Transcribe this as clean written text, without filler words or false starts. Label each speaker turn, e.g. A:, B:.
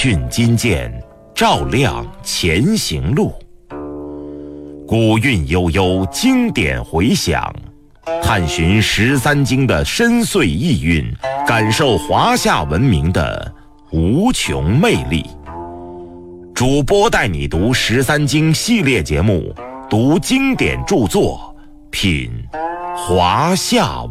A: 讯金鉴，照亮前行路。古韵悠悠，经典回响，探寻13经的深邃意蕴，感受华夏文明的无穷魅力。主播带你读13经系列节目，读经典著作，品华夏